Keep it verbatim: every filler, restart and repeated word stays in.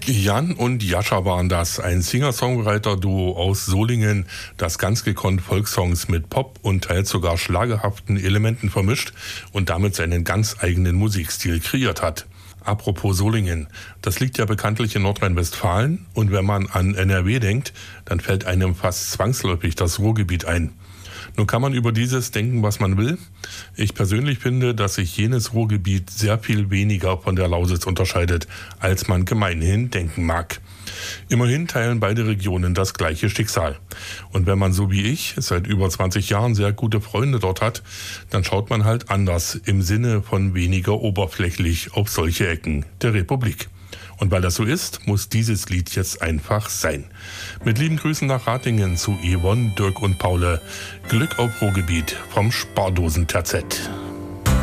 Jan und Jascha waren das, ein Singer-Songwriter-Duo aus Solingen, das ganz gekonnt Volkssongs mit Pop und teils sogar schlagerhaften Elementen vermischt und damit seinen ganz eigenen Musikstil kreiert hat. Apropos Solingen, das liegt ja bekanntlich in Nordrhein-Westfalen und wenn man an N R W denkt, dann fällt einem fast zwangsläufig das Ruhrgebiet ein. Nun kann man über dieses denken, was man will. Ich persönlich finde, dass sich jenes Ruhrgebiet sehr viel weniger von der Lausitz unterscheidet, als man gemeinhin denken mag. Immerhin teilen beide Regionen das gleiche Schicksal. Und wenn man so wie ich seit über zwanzig Jahren sehr gute Freunde dort hat, dann schaut man halt anders im Sinne von weniger oberflächlich auf solche Ecken der Republik. Und weil das so ist, muss dieses Lied jetzt einfach sein. Mit lieben Grüßen nach Ratingen zu Yvonne, Dirk und Paule. Glück auf Ruhrgebiet vom Spardosen-Terzett.